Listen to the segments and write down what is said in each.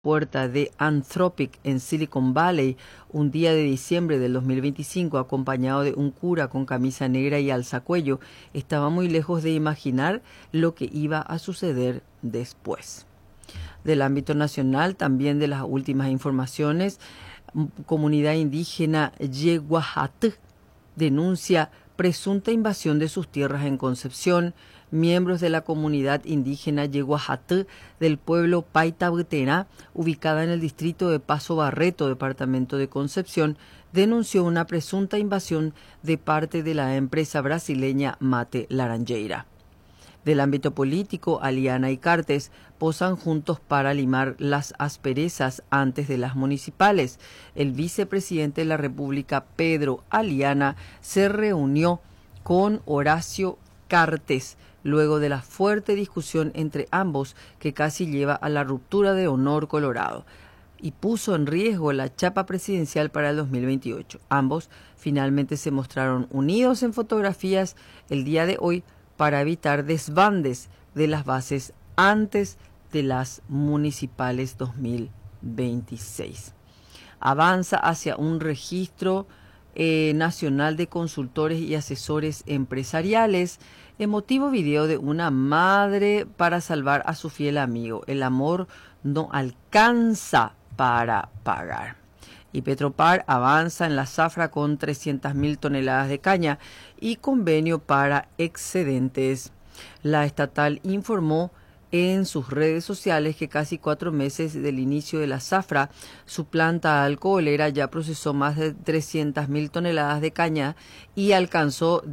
puerta de Anthropic en Silicon Valley un día de diciembre del 2025, acompañado de un cura con camisa negra y alzacuello, estaba muy lejos de imaginar lo que iba a suceder después. Del ámbito nacional, también de las últimas informaciones, comunidad indígena Yeguajat denuncia presunta invasión de sus tierras en Concepción. Miembros de la comunidad indígena Yeguajat del pueblo Paitabutena, ubicada en el distrito de Paso Barreto, departamento de Concepción, denunció una presunta invasión de parte de la empresa brasileña Mate Laranjeira. Del ámbito político, Aliana y Cartes posan juntos para limar las asperezas antes de las municipales. El vicepresidente de la República, Pedro Aliana, se reunió con Horacio Cartes luego de la fuerte discusión entre ambos que casi lleva a la ruptura de Honor Colorado y puso en riesgo la chapa presidencial para el 2028. Ambos finalmente se mostraron unidos en fotografías el día de hoy para evitar desbandes de las bases antes de las municipales 2026. Avanza hacia un registro nacional de consultores y asesores empresariales. Emotivo video de una madre para salvar a su fiel amigo. El amor no alcanza para pagar. Y Petropar avanza en la zafra con 300.000 toneladas de caña y convenio para excedentes. La estatal informó en sus redes sociales que casi 4 meses del inicio de la zafra, su planta alcoholera ya procesó más de 300.000 toneladas de caña y alcanzó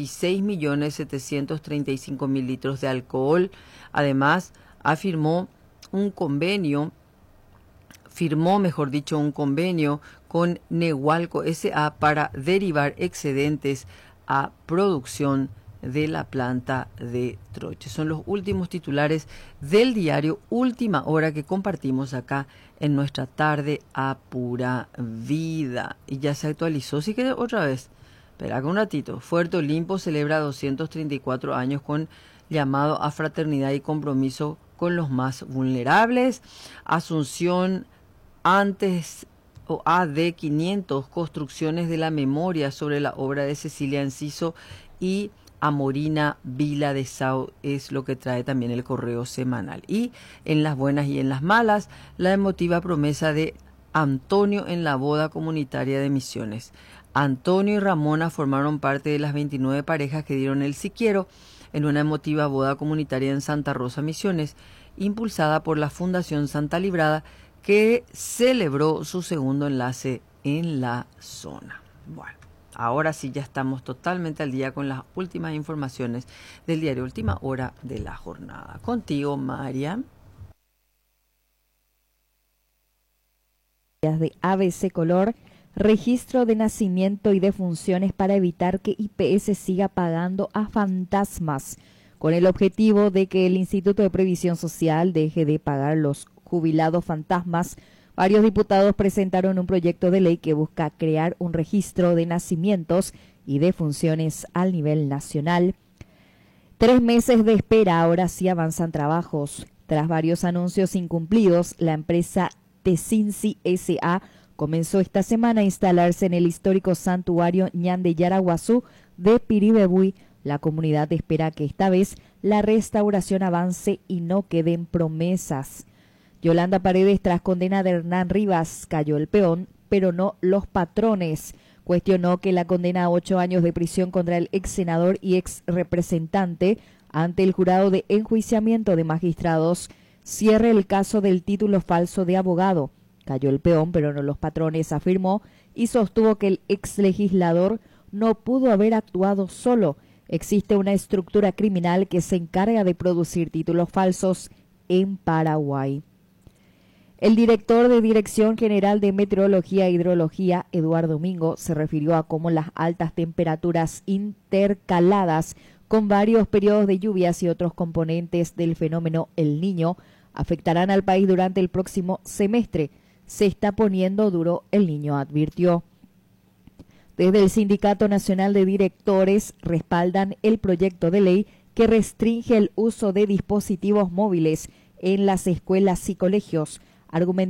16.735.000 litros de alcohol. Además, firmó un convenio con Nehualco S.A. para derivar excedentes a producción de la planta de Troche. Son los últimos titulares del diario Última Hora que compartimos acá en nuestra tarde a pura vida. Y ya se actualizó, sí que otra vez. Espera un ratito. Fuerte Olimpo celebra 234 años con llamado a fraternidad y compromiso con los más vulnerables. Asunción antes o AD 500, construcciones de la memoria sobre la obra de Cecilia Enciso y Amorina Vila de Sau, es lo que trae también el correo semanal. Y en las buenas y en las malas, la emotiva promesa de Antonio en la boda comunitaria de Misiones. Antonio y Ramona formaron parte de las 29 parejas que dieron el sí quiero en una emotiva boda comunitaria en Santa Rosa, Misiones, impulsada por la Fundación Santa Librada, que celebró su segundo enlace en la zona. Bueno, ahora sí ya estamos totalmente al día con las últimas informaciones del diario Última Hora de la jornada. Contigo, María. De ABC Color, registro de nacimiento y defunciones para evitar que IPS siga pagando a fantasmas, con el objetivo de que el Instituto de Previsión Social deje de pagar los jubilados fantasmas. Varios diputados presentaron un proyecto de ley que busca crear un registro de nacimientos y defunciones al nivel nacional. 3 meses de espera, ahora sí avanzan trabajos. Tras varios anuncios incumplidos, la empresa Tesinci S.A. comenzó esta semana a instalarse en el histórico santuario Ñan de Yaraguazú de Piribebuy. La comunidad espera que esta vez la restauración avance y no queden promesas. Yolanda Paredes, tras condena de Hernán Rivas, cayó el peón, pero no los patrones. Cuestionó que la condena a 8 años de prisión contra el ex senador y ex representante ante el jurado de enjuiciamiento de magistrados cierre el caso del título falso de abogado. Cayó el peón, pero no los patrones, afirmó, y sostuvo que el ex legislador no pudo haber actuado solo. Existe una estructura criminal que se encarga de producir títulos falsos en Paraguay. El director de Dirección General de Meteorología e Hidrología, Eduardo Domingo, se refirió a cómo las altas temperaturas intercaladas con varios periodos de lluvias y otros componentes del fenómeno El Niño afectarán al país durante el próximo semestre. Se está poniendo duro El Niño, advirtió. Desde el Sindicato Nacional de Directores respaldan el proyecto de ley que restringe el uso de dispositivos móviles en las escuelas y colegios. argumentó